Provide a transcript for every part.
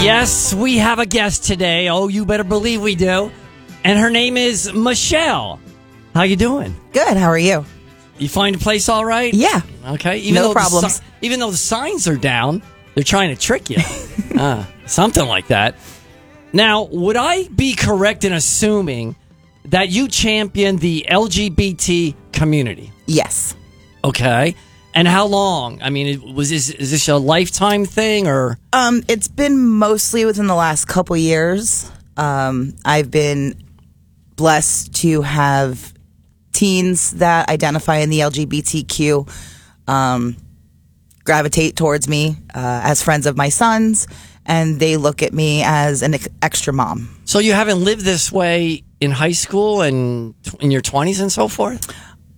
Yes, we have a guest today. Oh, you better believe we do. And her name is Michelle. How you doing? Good. How are you? You find a place all right? Yeah. Okay. No problems. Even though the signs are down, they're trying to trick you. Something like that. Now, would I be correct in assuming that you champion the LGBT community? Yes. Okay. And how long? I mean, is this a lifetime thing or? It's been mostly within the last couple years. I've been blessed to have teens that identify in the LGBTQ gravitate towards me as friends of my sons, and they look at me as an extra mom. So you haven't lived this way in high school and in your 20s and so forth?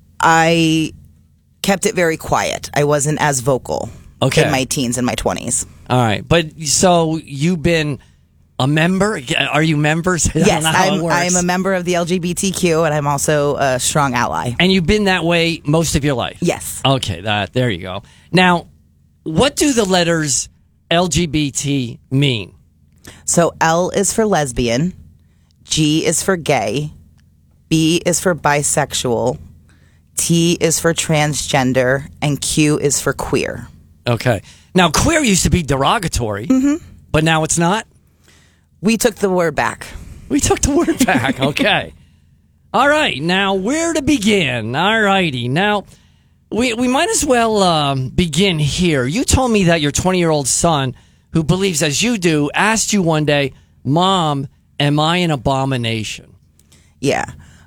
I kept it very quiet. I wasn't as vocal in my teens and my 20s. All right. But so you've been a member? Are you members? Yes, I'm a member of the LGBTQ, and I'm also a strong ally. And you've been that way most of your life? Yes. Okay, there you go. Now, what do the letters LGBT mean? So L is for lesbian, G is for gay, B is for bisexual, T is for transgender, and Q is for queer. Okay. Now, queer used to be derogatory, but now it's not? We took the word back. We took the word back. Okay. All right. Now, where to begin? All righty. Now, we might as well begin here. You told me that your 20-year-old son, who believes as you do, asked you one day, Mom, am I an abomination? Yeah.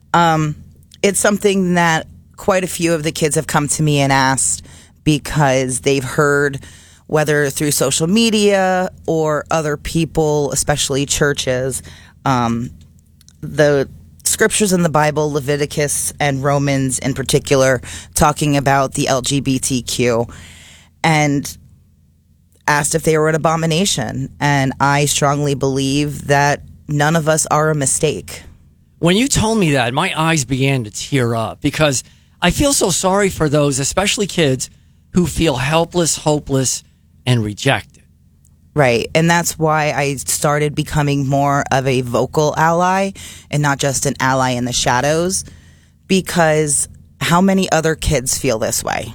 It's something that quite a few of the kids have come to me and asked because they've heard, whether through social media or other people, especially churches, the scriptures in the Bible, Leviticus and Romans in particular, talking about the LGBTQ, and asked if they were an abomination. And I strongly believe that none of us are a mistake. When you told me that, my eyes began to tear up because I feel so sorry for those, especially kids, who feel helpless, hopeless, and rejected. Right. And that's why I started becoming more of a vocal ally and not just an ally in the shadows, because how many other kids feel this way?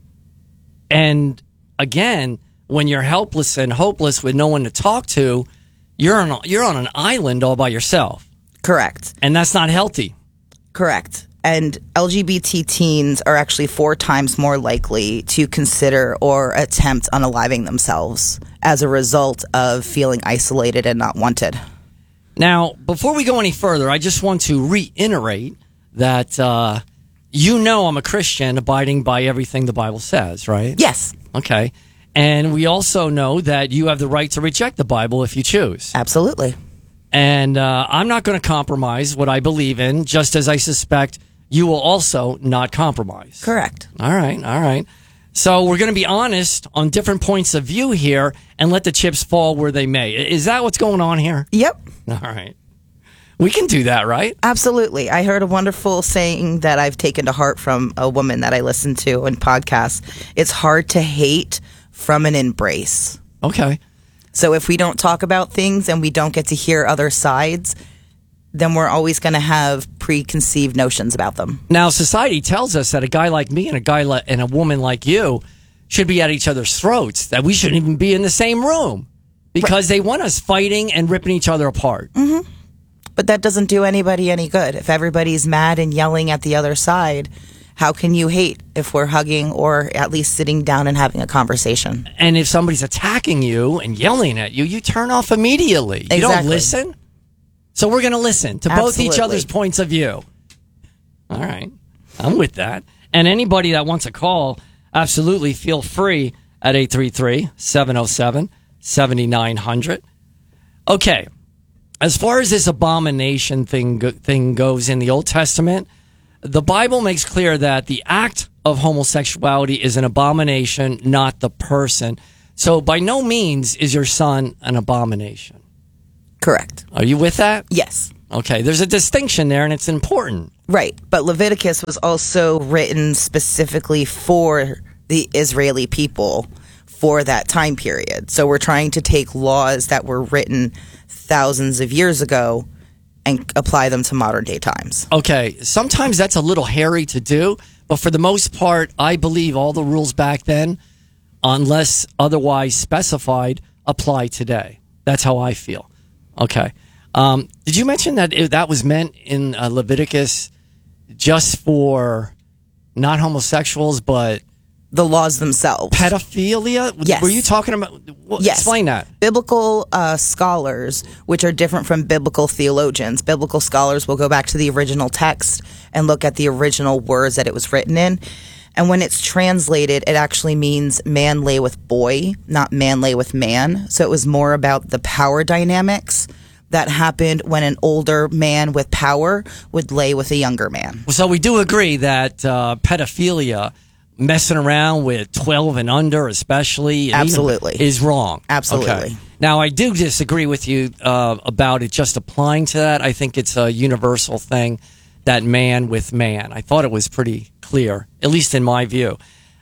And again, when you're helpless and hopeless with no one to talk to, you're on an island all by yourself. Correct. And that's not healthy. Correct. And LGBT teens are actually 4 times more likely to consider or attempt unaliving themselves as a result of feeling isolated and not wanted. Now, before we go any further, I just want to reiterate that I'm a Christian abiding by everything the Bible says, right? Yes. Okay. And we also know that you have the right to reject the Bible if you choose. Absolutely. And I'm not going to compromise what I believe in, just as I suspect you will also not compromise. Correct. All right. So we're going to be honest on different points of view here and let the chips fall where they may. Is that what's going on here? Yep. All right. We can do that, right? Absolutely. I heard a wonderful saying that I've taken to heart from a woman that I listen to in podcasts. It's hard to hate from an embrace. Okay. So if we don't talk about things and we don't get to hear other sides, then we're always going to have preconceived notions about them. Now, society tells us that a guy like me and a woman like you should be at each other's throats, that we shouldn't even be in the same room because they want us fighting and ripping each other apart. Mm-hmm. But that doesn't do anybody any good. If everybody's mad and yelling at the other side, how can you hate if we're hugging or at least sitting down and having a conversation? And if somebody's attacking you and yelling at you, you turn off immediately. Exactly. You don't listen. So we're going to listen to both each other's points of view. All right. I'm with that. And anybody that wants a call, absolutely feel free at 833-707-7900. Okay. As far as this abomination thing goes in the Old Testament, the Bible makes clear that the act of homosexuality is an abomination, not the person. So by no means is your son an abomination. Correct. Are you with that? Yes. Okay, there's a distinction there, and it's important. Right, but Leviticus was also written specifically for the Israeli people, for that time period. So we're trying to take laws that were written thousands of years ago and apply them to modern day times. Okay, sometimes that's a little hairy to do, but for the most part, I believe all the rules back then, unless otherwise specified, apply today. That's how I feel. Okay. Did you mention that that was meant in Leviticus just for not homosexuals, but the laws themselves? Pedophilia? Yes. Were you talking about? Yes. Explain that. Biblical scholars, which are different from biblical theologians, biblical scholars will go back to the original text and look at the original words that it was written in. And when it's translated, it actually means man lay with boy, not man lay with man. So it was more about the power dynamics that happened when an older man with power would lay with a younger man. So we do agree that pedophilia, messing around with 12 and under especially, Absolutely. is wrong. Absolutely. Okay. Now, I do disagree with you about it just applying to that. I think it's a universal thing, that man with man. I thought it was pretty clear, at least in my view.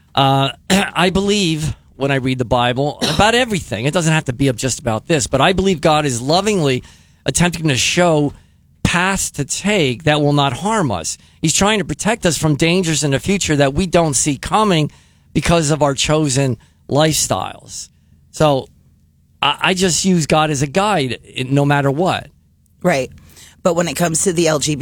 I believe, when I read the Bible, about everything. It doesn't have to be just about this, but I believe God is lovingly attempting to show paths to take that will not harm us. He's trying to protect us from dangers in the future that we don't see coming because of our chosen lifestyles. So I just use God as a guide no matter what. Right. But when it comes to the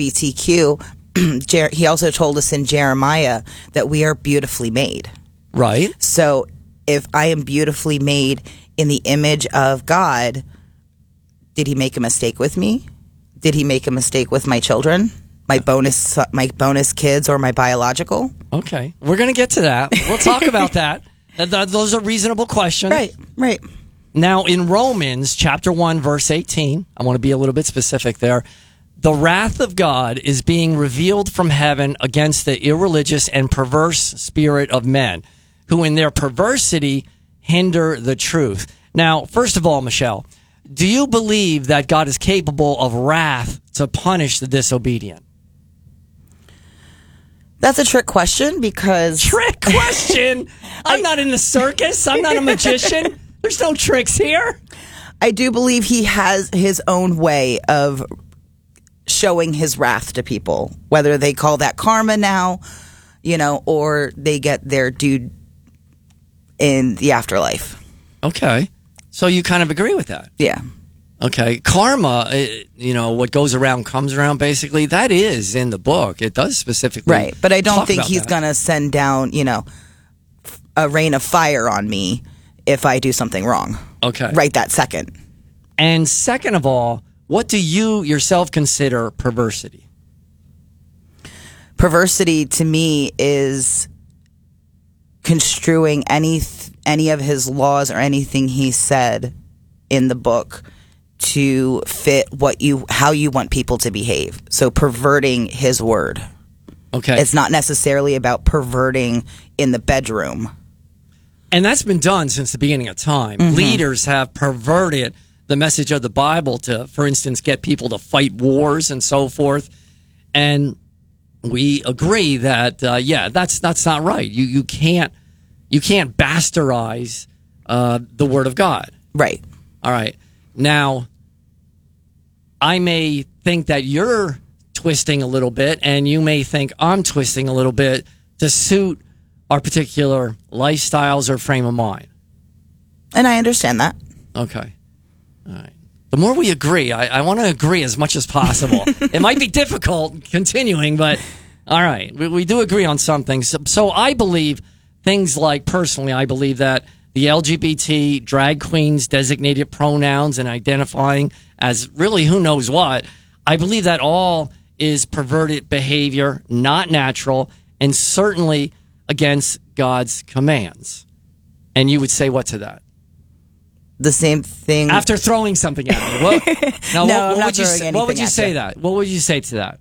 LGBTQ, he also told us in Jeremiah that we are beautifully made. Right. So if I am beautifully made in the image of God, did he make a mistake with me? Did he make a mistake with my children, my bonus kids, or my biological? Okay, we're going to get to that. We'll talk about that. Those are reasonable questions. Right. Now, in Romans chapter 1, verse 18, I want to be a little bit specific there. The wrath of God is being revealed from heaven against the irreligious and perverse spirit of men, who in their perversity hinder the truth. Now, first of all, Michelle, do you believe that God is capable of wrath to punish the disobedient? That's a trick question because... Trick question? I'm not in the circus. I'm not a magician. There's no tricks here. I do believe he has his own way of showing his wrath to people, whether they call that karma now, or they get their due in the afterlife. Okay. So you kind of agree with that? Yeah. Okay. Karma, what goes around comes around, basically. That is in the book. It does specifically. Right. But I don't think he's that. going to send down, a rain of fire on me if I do something wrong. Okay. Right that second. And second of all, what do you yourself consider perversity? Perversity to me is construing any of his laws or anything he said in the book to fit how you want people to behave. So perverting his word. Okay. It's not necessarily about perverting in the bedroom. And that's been done since the beginning of time. Mm-hmm. Leaders have perverted the message of the Bible to, for instance, get people to fight wars and so forth. And we agree that, that's not right. You can't bastardize the Word of God. Right. All right. Now, I may think that you're twisting a little bit, and you may think I'm twisting a little bit to suit our particular lifestyles or frame of mind. And I understand that. Okay. All right. The more we agree, I want to agree as much as possible. It might be difficult continuing, but all right. We do agree on some things. So I believe things like, personally, I believe that the LGBT, drag queens, designated pronouns, and identifying as really who knows what, I believe that all is perverted behavior, not natural, and certainly against God's commands. And you would say what to that? The same thing. After throwing something at me. What would you say to that? What would you say to that?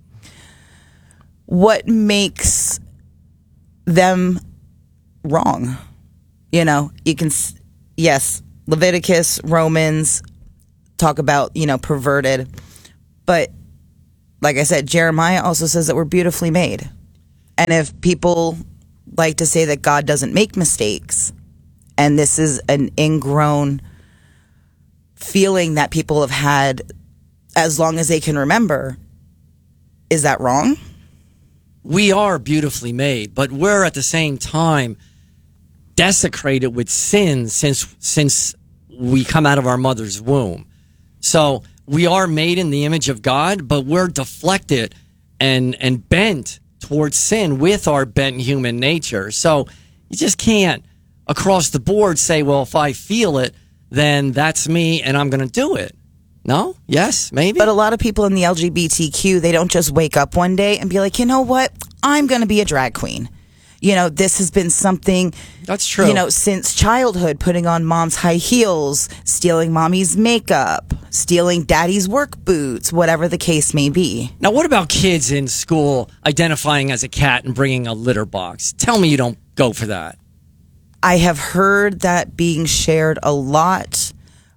What makes them wrong? You can, yes, Leviticus, Romans talk about, perverted. But like I said, Jeremiah also says that we're beautifully made. And if people like to say that God doesn't make mistakes, And this is an ingrown feeling that people have had as long as they can remember. Is that wrong? We are beautifully made, but we're at the same time desecrated with sin since we come out of our mother's womb. So we are made in the image of God, but we're deflected and bent towards sin with our bent human nature. So you just can't across the board say, well, if I feel it, then that's me and I'm going to do it. No? Yes? Maybe? But a lot of people in the LGBTQ, they don't just wake up one day and be like, you know what? I'm going to be a drag queen. You know, this has been something, that's true. You know, since childhood, putting on mom's high heels, stealing mommy's makeup, stealing daddy's work boots, whatever the case may be. Now, what about kids in school identifying as a cat and bringing a litter box? Tell me you don't go for that. I have heard that being shared a lot,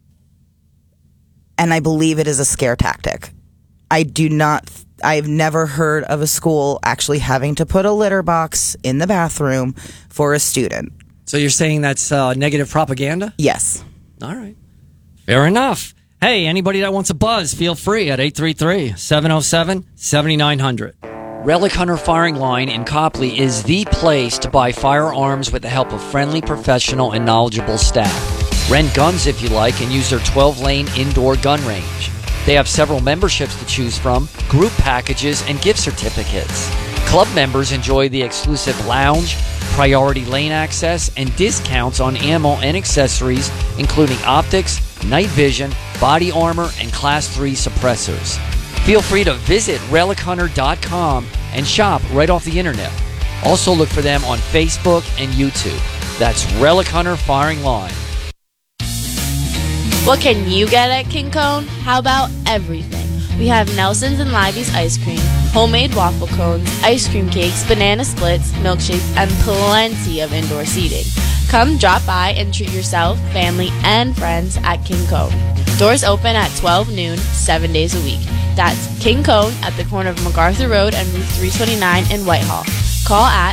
and I believe it is a scare tactic. I've never heard of a school actually having to put a litter box in the bathroom for a student. So you're saying that's negative propaganda? Yes. All right. Fair enough. Hey, anybody that wants a buzz, feel free at 833-707-7900. Relic Hunter Firing Line in Copley is the place to buy firearms with the help of friendly, professional, and knowledgeable staff. Rent guns if you like and use their 12-lane indoor gun range. They have several memberships to choose from, group packages, and gift certificates. Club members enjoy the exclusive lounge, priority lane access, and discounts on ammo and accessories, including optics, night vision, body armor, and Class 3 suppressors. Feel free to visit relichunter.com and shop right off the internet. Also look for them on Facebook and YouTube. That's Relic Hunter Firing Line. What can you get at King Cone? How about everything? We have Nelson's and Livy's ice cream, homemade waffle cones, ice cream cakes, banana splits, milkshakes, and plenty of indoor seating. Come drop by and treat yourself, family, and friends at King Cone. Doors open at 12 noon, 7 days a week. That's King Cone at the corner of MacArthur Road and Route 329 in Whitehall. Call at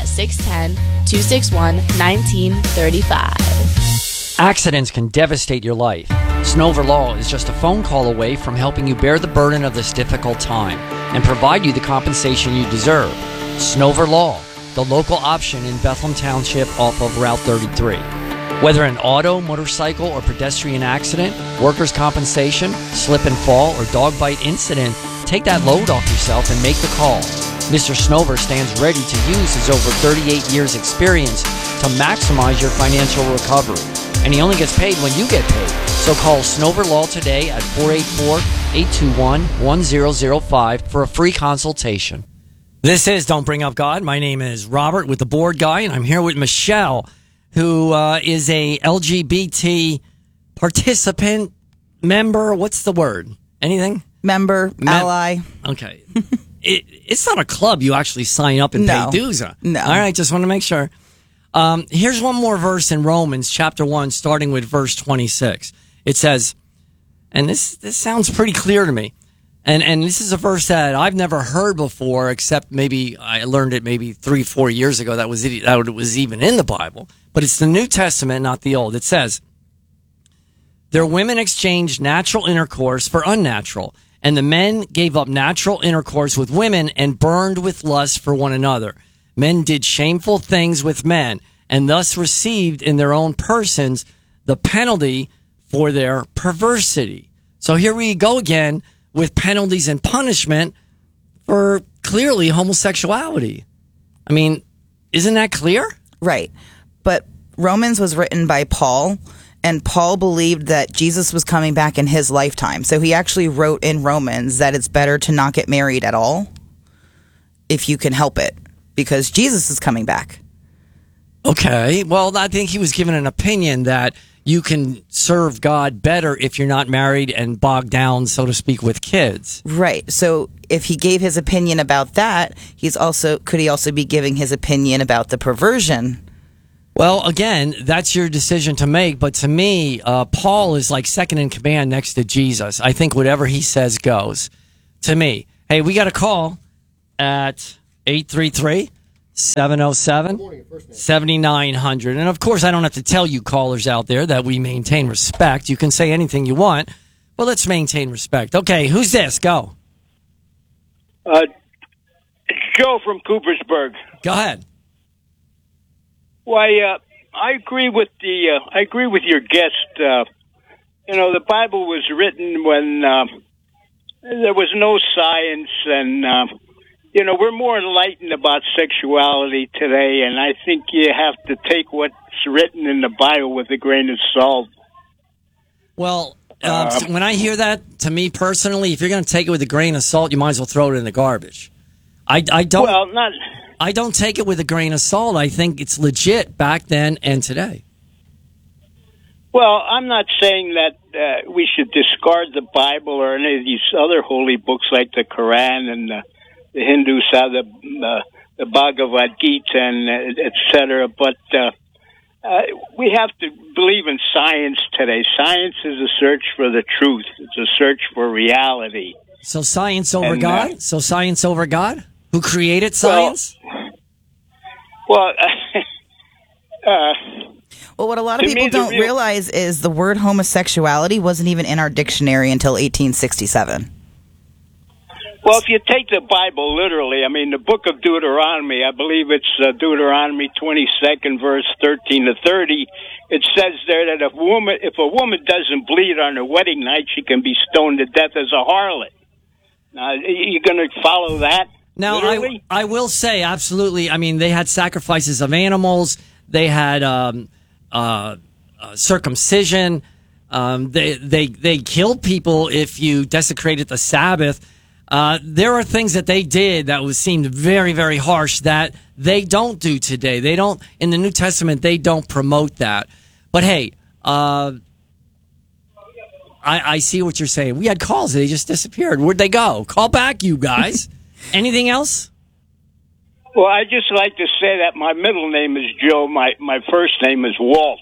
610-261-1935. Accidents can devastate your life. Snover Law is just a phone call away from helping you bear the burden of this difficult time and provide you the compensation you deserve. Snover Law, the local option in Bethlehem Township off of Route 33. Whether an auto, motorcycle, or pedestrian accident, workers' compensation, slip and fall, or dog bite incident, take that load off yourself and make the call. Mr. Snover stands ready to use his over 38 years experience to maximize your financial recovery. And he only gets paid when you get paid. So call Snover Law today at 484-821-1005 for a free consultation. This is Don't Bring Up God. My name is Robert with the Board Guy, and I'm here with Michelle, who is a LGBT participant, member. What's the word? Anything? Member, ally. Okay. It's not a club you actually sign up and pay dues on. No. All right, just want to make sure. Here's one more verse in Romans chapter 1, starting with verse 26. It says, and this sounds pretty clear to me, and this is a verse that I've never heard before, except maybe I learned it maybe 3-4 years ago that it was even in the Bible, but it's the New Testament, not the Old. It says, their women exchanged natural intercourse for unnatural, and the men gave up natural intercourse with women and burned with lust for one another. Men did shameful things with men, and thus received in their own persons the penalty for their perversity. So here we go again with penalties and punishment for clearly homosexuality. I mean, isn't that clear? Right. But Romans was written by Paul, and Paul believed that Jesus was coming back in his lifetime. So he actually wrote in Romans that it's better to not get married at all if you can help it, because Jesus is coming back. Okay. Well, I think he was given an opinion that you can serve God better if you're not married and bogged down, so to speak, with kids. Right. So if he gave his opinion about that, could he also be giving his opinion about the perversion? Well, again, that's your decision to make. But to me, Paul is like second in command next to Jesus. I think whatever he says goes. To me. Hey, we got a call at 833 707-7900. And of course, I don't have to tell you callers out there that we maintain respect. You can say anything you want, but let's maintain respect. Okay, who's this? Go. Joe from Coopersburg. Go ahead. Why, I agree with your guest. The Bible was written when there was no science, and we're more enlightened about sexuality today. And I think you have to take what's written in the Bible with a grain of salt. Well, when I hear that, to me personally, if you're going to take it with a grain of salt, you might as well throw it in the garbage. I don't. Well, I don't take it with a grain of salt. I think it's legit back then and today. Well, I'm not saying that we should discard the Bible or any of these other holy books like the Quran and the Hindus have the Bhagavad Gita and et cetera. But we have to believe in science today. Science is a search for the truth. It's a search for reality. So science over God? So science over God? Who created science? Well, what a lot of people don't realize is the word homosexuality wasn't even in our dictionary until 1867. Well, if you take the Bible literally, I mean, the book of Deuteronomy, I believe it's Deuteronomy 22nd, verse 13 to 30. It says there that if a woman doesn't bleed on her wedding night, she can be stoned to death as a harlot. Now, you going to follow that? Now, I will say, absolutely. I mean, they had sacrifices of animals. They had circumcision. They killed people if you desecrated the Sabbath. There are things that they did that seemed very, very harsh that they don't do today. They don't, in the New Testament, they don't promote that. But hey, I see what you're saying. We had calls. They just disappeared. Where'd they go? Call back, you guys. Anything else? Well, I just like to say that my middle name is Joe. My first name is Walt.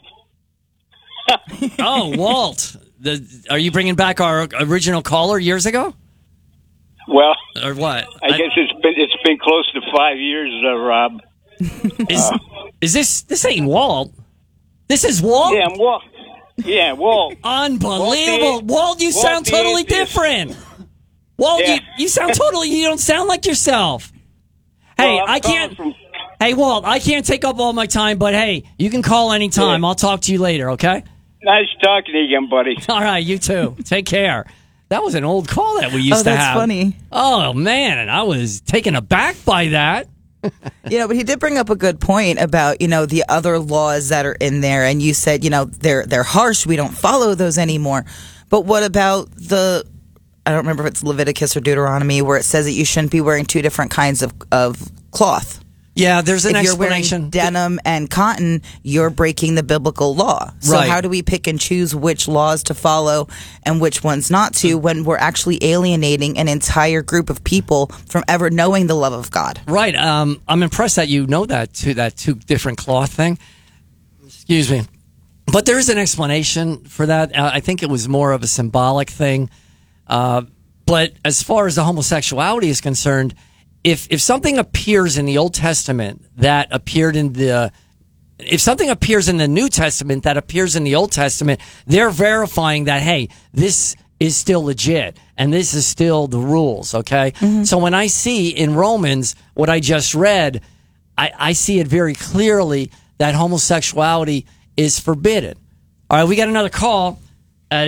Oh, Walt. Are you bringing back our original caller years ago? Well, or what? I guess it's been close to 5 years, Rob. Is this ain't Walt? This is Walt? Yeah, I'm Walt. Yeah, Walt. Unbelievable. Walt, you sound totally different. Walt, yeah. you sound totally, you don't sound like yourself. Hey, well, I can't. Hey, Walt, I can't take up all my time, but hey, you can call anytime. Yeah. I'll talk to you later, okay? Nice talking to you again, buddy. All right, you too. Take care. That was an old call that we used to have. That's funny. Oh, man, and I was taken aback by that. But he did bring up a good point about, the other laws that are in there. And you said, they're harsh. We don't follow those anymore. But what about I don't remember if it's Leviticus or Deuteronomy, where it says that you shouldn't be wearing two different kinds of cloth. Yeah, there's an explanation. If you're wearing denim and cotton, you're breaking the biblical law. So right. How do we pick and choose which laws to follow and which ones not to when we're actually alienating an entire group of people from ever knowing the love of God? Right. I'm impressed that you know that two different cloth thing. Excuse me. But there is an explanation for that. I think it was more of a symbolic thing. But as far as the homosexuality is concerned, if something appears in the Old Testament that appeared if something appears in the New Testament that appears in the Old Testament, they're verifying that, hey, this is still legit and this is still the rules, okay? Mm-hmm. So when I see in Romans what I just read, I see it very clearly that homosexuality is forbidden. All right, we got another call at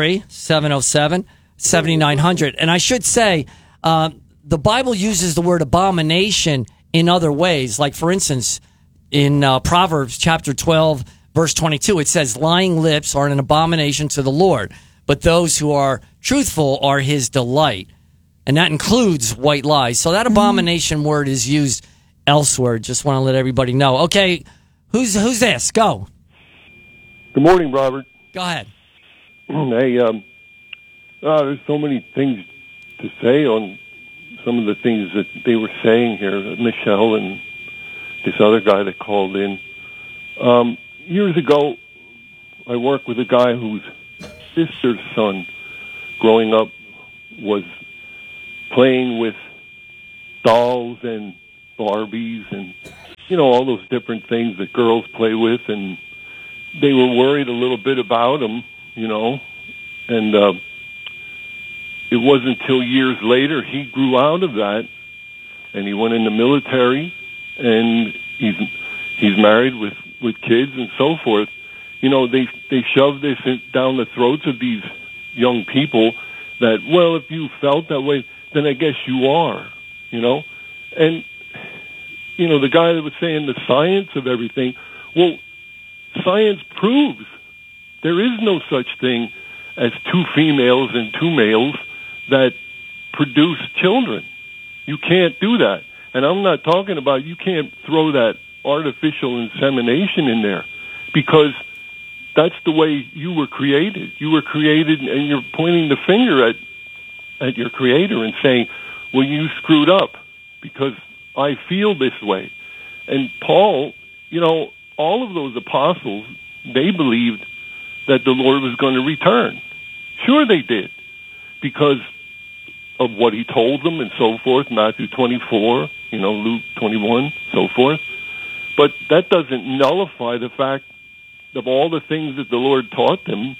833-707-7900. And I should say, the Bible uses the word abomination in other ways. Like, for instance, in Proverbs chapter 12, verse 22, it says, lying lips are an abomination to the Lord, but those who are truthful are his delight. And that includes white lies. So that abomination word is used elsewhere. Just want to let everybody know. Okay, who's this? Go. Good morning, Robert. Go ahead. Hey, there's so many things to say on some of the things that they were saying here, Michelle and this other guy that called in. Years ago, I worked with a guy whose sister's son, growing up, was playing with dolls and Barbies and, all those different things that girls play with, and they were worried a little bit about him, and it wasn't until years later he grew out of that, and he went in the military, and he's married with kids and so forth. They shove this down the throats of these young people that, well, if you felt that way, then I guess you are, And, the guy that was saying the science of everything, well, science proves there is no such thing as two females and two males that produce children. You can't do that. And I'm not talking about you can't throw that artificial insemination in there, because that's the way you were created. You were created, and you're pointing the finger at your Creator and saying, well, you screwed up because I feel this way. And Paul, all of those apostles, they believed that the Lord was going to return. Sure they did, because of what he told them and so forth, Matthew 24, Luke 21, so forth. But that doesn't nullify the fact of all the things that the Lord taught them,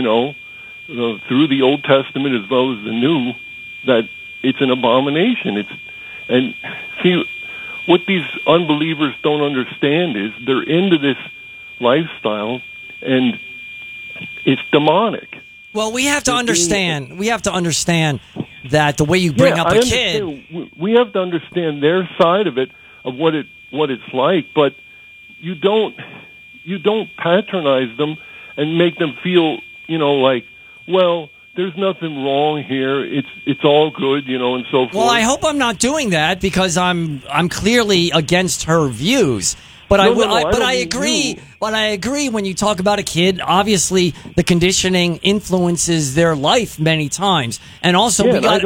through the Old Testament as well as the New, that it's an abomination. And see, what these unbelievers don't understand is they're into this lifestyle, and it's demonic. Well, we have to understand. We have to understand that the way you bring up a kid. We have to understand their side of it, of what it's like, but you don't patronize them and make them feel, like, well, there's nothing wrong here. It's all good, and so forth. Well, I hope I'm not doing that, because I'm clearly against her views. But I agree. But I agree when you talk about a kid. Obviously, the conditioning influences their life many times, and also we got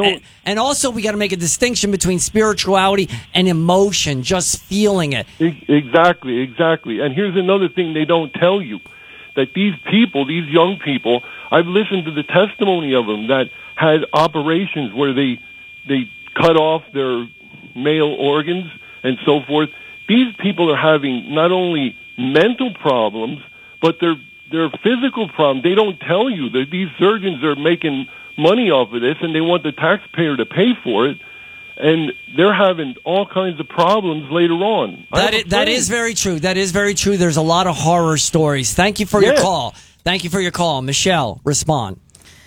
to make a distinction between spirituality and emotion, just feeling it. Exactly. And here's another thing they don't tell you: that these people, these young people, I've listened to the testimony of them that had operations where they cut off their male organs and so forth. These people are having not only mental problems, but their physical problems. They don't tell you that these surgeons are making money off of this, and they want the taxpayer to pay for it, and they're having all kinds of problems later on. That is very true. That is very true. There's a lot of horror stories. Thank you for your call. Thank you for your call. Michelle, respond.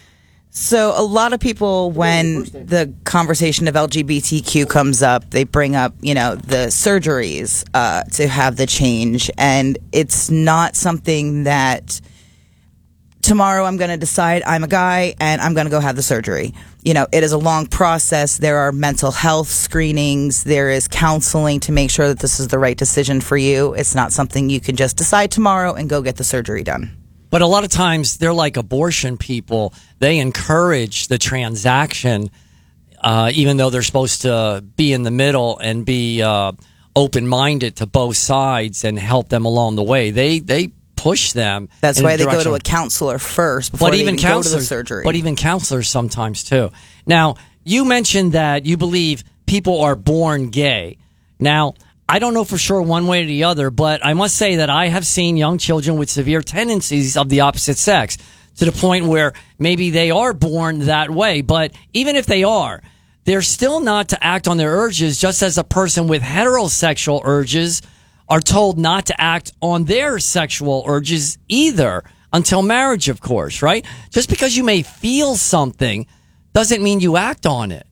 So a lot of people, when the conversation of LGBTQ comes up, they bring up, the surgeries to have the change. And it's not something that tomorrow I'm going to decide I'm a guy and I'm going to go have the surgery. It is a long process. There are mental health screenings. There is counseling to make sure that this is the right decision for you. It's not something you can just decide tomorrow and go get the surgery done. But a lot of times they're like abortion people. They encourage the transaction, even though they're supposed to be in the middle and be open-minded to both sides and help them along the way. They push them. That's why they go to a counselor first before they even go to the surgery. But even counselors sometimes too. Now, you mentioned that you believe people are born gay. Now, I don't know for sure one way or the other, but I must say that I have seen young children with severe tendencies of the opposite sex, to the point where maybe they are born that way. But even if they are, they're still not to act on their urges, just as a person with heterosexual urges are told not to act on their sexual urges either, until marriage, of course, right? Just because you may feel something doesn't mean you act on it.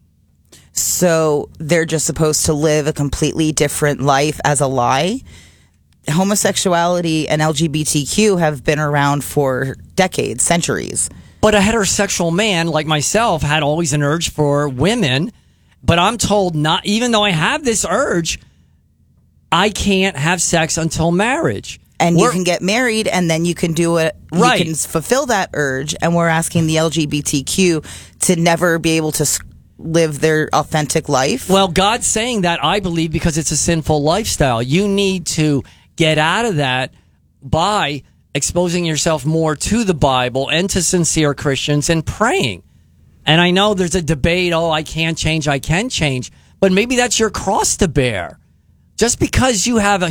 So they're just supposed to live a completely different life as a lie. Homosexuality and LGBTQ have been around for decades, centuries. But a heterosexual man like myself had always an urge for women, but I'm told not, even though I have this urge, I can't have sex until marriage. And you can get married, and then you can do it. Right. You can fulfill that urge. And we're asking the LGBTQ to never be able to live their authentic life. Well, God's saying that, I believe, because it's a sinful lifestyle. You need to get out of that by exposing yourself more to the Bible and to sincere Christians and praying. And I know there's a debate, I can't change, I can change. But maybe that's your cross to bear. Just because you have a